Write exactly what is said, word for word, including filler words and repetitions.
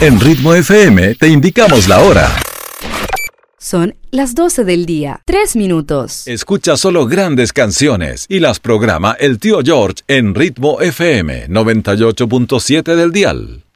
En Ritmo F M te indicamos la hora. Son las doce del día, tres minutos. Escucha solo grandes canciones y las programa el tío George en Ritmo F M noventa y ocho punto siete del dial.